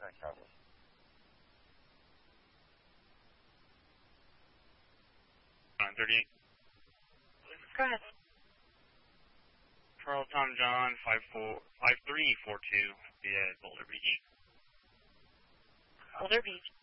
38. Go ahead. Charles Tom John 5342 via Boulder Beach. Boulder Beach.